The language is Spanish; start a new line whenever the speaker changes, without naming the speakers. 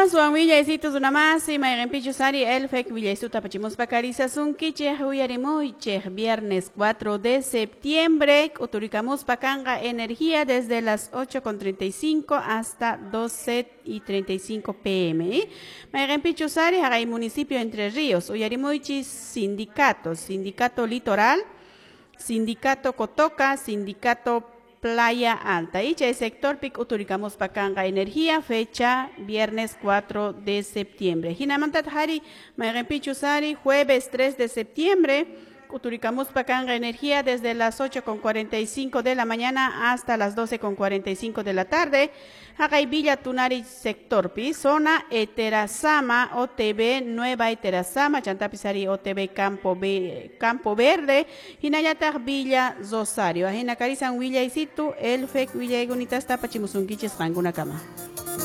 Suan Villaisitos una más y Mayren Pichusari Elfec Villaisuta Pachimos Pacariza Sunquiche Huyarimuiche viernes 4 de septiembre Uturicamos Pacanga Energía desde las 8:35 hasta 12:35 pm. Mayren Pichusari Haray Municipio Entre Ríos Uyarimuichi Sindicatos Sindicato Litoral Sindicato Cotoca Sindicato Playa Alta. Y el sector PIC Uturicamos Pacanga Energía, fecha viernes 4 de septiembre. Hinamantat Hari, Mayrenpichusari, jueves 3 de septiembre. Uturicamos Pacanga Energía desde las 8:45 de la mañana hasta las 12:45 de la tarde. Hagay Villa Tunari Sector Pi, zona Eterazama, OTB, Nueva Eterazama, Chantapisari, OTB Campo Verde, Hinayatar Villa Rosario. Ajena Carizan Villa Isitu, Elfec Villa Egunitas Tapachimusunquiches Ranguna Cama.